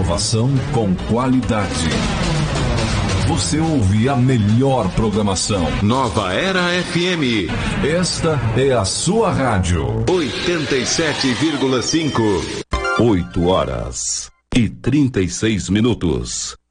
Inovação com qualidade. Você ouve a melhor programação. Nova Era FM. Esta é a sua rádio. 87,5. 8 horas e 36 minutos.